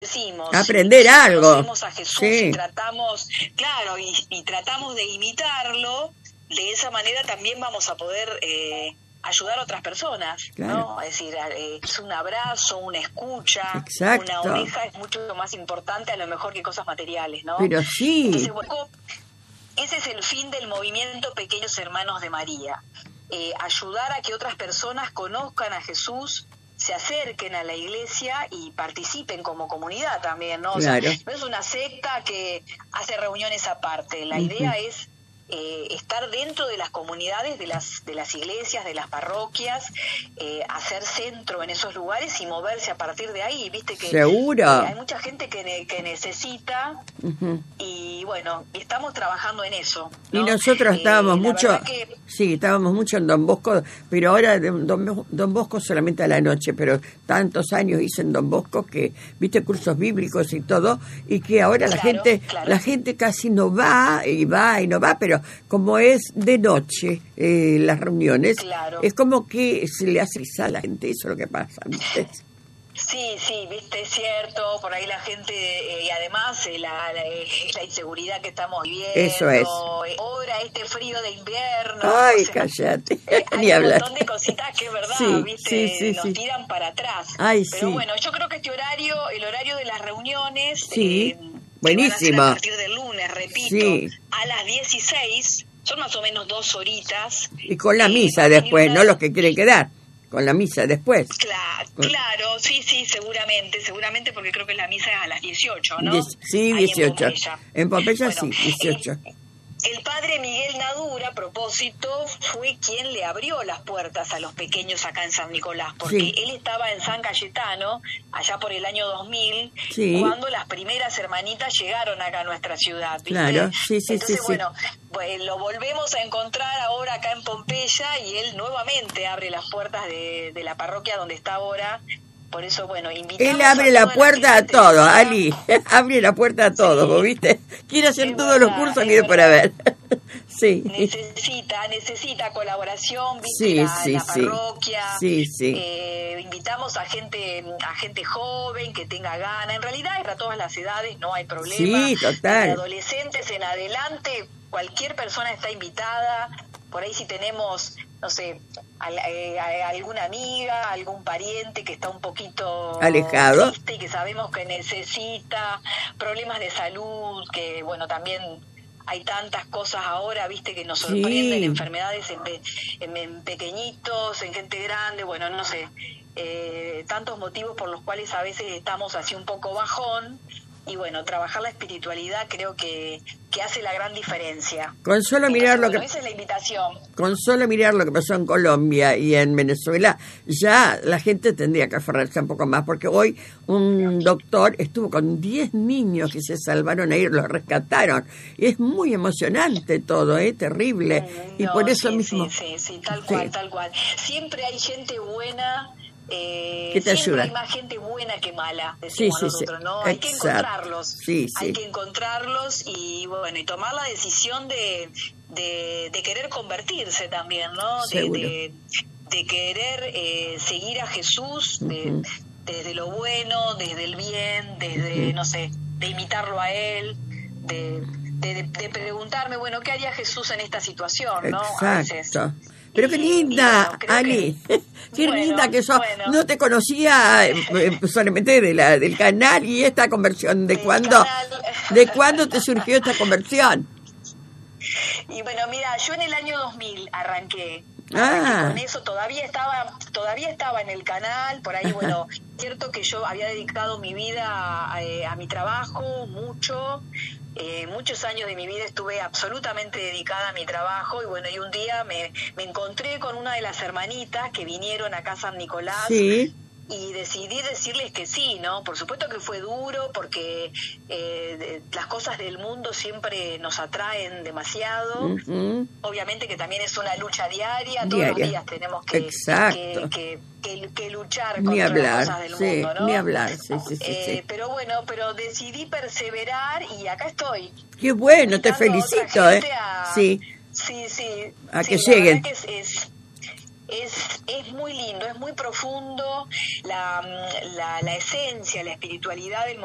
decimos, aprender algo. Conocemos a Jesús, Sí. y tratamos, claro, y tratamos de imitarlo, de esa manera también vamos a poder ayudar a otras personas, Claro. ¿no? Es decir, es un abrazo, una escucha, Exacto. una oreja es mucho más importante a lo mejor que cosas materiales, ¿no? Pero sí. Entonces, bueno, ese es el fin del movimiento Pequeños Hermanos de María, ayudar a que otras personas conozcan a Jesús, se acerquen a la iglesia y participen como comunidad también, ¿no? Claro. O sea, no es una secta que hace reuniones aparte, la idea es estar dentro de las comunidades, de las iglesias, de las parroquias, hacer centro en esos lugares y moverse a partir de ahí, viste que Seguro. hay mucha gente que necesita y bueno, estamos trabajando en eso, ¿no? Y nosotros estábamos la mucho, verdad que sí, estábamos mucho en Don Bosco, pero ahora Don Bosco solamente a la noche, pero tantos años hice en Don Bosco que, viste, cursos bíblicos y todo, y que ahora Claro. la gente casi no va y no va, pero como es de noche las reuniones, Claro. es como que se le hace a la gente, eso es lo que pasa, ¿viste? sí, viste, es cierto, por ahí la gente, y además la inseguridad que estamos viviendo, Eso es. ahora este frío de invierno, Ay, o sea, cállate, hay ni un hablar. montón de cositas que es verdad, Sí, viste, sí, nos sí. tiran para atrás. Ay, pero sí. bueno, yo creo que este horario, el horario de las reuniones, Sí, que van a ser buenísimo. a partir del lunes, repito, Sí. a las 16, son más o menos 2 horitas. Y con la misa va a venir después, una- no los que quieren quedar, con la misa después. Claro, sí, seguramente, porque creo que la misa es a las 18, ¿no? Sí, Ahí en 18. Pompeya. En Pompeya Bueno, sí, 18. El padre Miguel Nadura, a propósito, fue quien le abrió las puertas a los pequeños acá en San Nicolás, porque Sí. él estaba en San Cayetano, allá por el año 2000, Sí. cuando las primeras hermanitas llegaron acá a nuestra ciudad, ¿viste? Claro, sí, Entonces, sí. bueno, pues lo volvemos a encontrar ahora acá en Pompeya y él nuevamente abre las puertas de la parroquia donde está ahora. Por eso, bueno, invitamos Él abre la toda puerta a gente todo, interesada. Ali. Abre la puerta a todo, ¿vos viste? Quiere hacer Es todos los verdad, cursos es que por haber. Sí. Necesita colaboración, ¿viste? Sí, la sí. parroquia. Sí. Invitamos a gente joven que tenga ganas. En realidad es para todas las edades, no hay problema. Sí, total. De adolescentes en adelante, cualquier persona está invitada. Por ahí si tenemos, no sé, alguna amiga, algún pariente que está un poquito alejado triste y que sabemos que necesita, problemas de salud, que bueno, también hay tantas cosas ahora, viste, que nos sorprenden, Sí. enfermedades en pequeñitos, en gente grande, bueno, no sé, tantos motivos por los cuales a veces estamos así un poco bajón. Y bueno, trabajar la espiritualidad creo que hace la gran diferencia. Con solo mirar Entonces, lo bueno, esa es la invitación. Con solo mirar lo que pasó en Colombia y en Venezuela, ya la gente tendría que aferrarse un poco más, porque hoy un doctor estuvo con 10 niños que se salvaron ahí, los rescataron. Y es muy emocionante todo, terrible. Y por eso sí, mismo... Sí, tal cual. Siempre hay gente buena... que te siempre ayuda. hay más gente buena que mala, decimos nosotros, ¿no? Hay que encontrarlos. Sí. Hay que encontrarlos y bueno, y tomar la decisión de querer convertirse también, ¿no? De querer seguir a Jesús desde lo bueno, desde el bien, desde, no sé, de imitarlo a Él, de preguntarme, bueno, ¿qué haría Jesús en esta situación, no? Exacto. Pero qué linda, bueno, Ali. Qué bueno, linda que sos. bueno. No te conocía solamente del canal y esta conversión. ¿De cuándo te surgió esta conversión? Y bueno, mira, yo en el año 2000 arranqué con eso, todavía estaba en el canal, por ahí, bueno, cierto que yo había dedicado mi vida a mi trabajo, muchos años de mi vida estuve absolutamente dedicada a mi trabajo y bueno, y un día me encontré con una de las hermanitas que vinieron acá a San Nicolás. Sí. Y decidí decirles que sí, ¿no? Por supuesto que fue duro porque las cosas del mundo siempre nos atraen demasiado. Obviamente que también es una lucha diaria. Todos los días tenemos que luchar contra las cosas del mundo, ¿no? Ni hablar, sí. Pero bueno, decidí perseverar y acá estoy. Qué bueno, te felicito, Sí. A que lleguen. La verdad que es muy lindo, es muy profundo la esencia, la espiritualidad del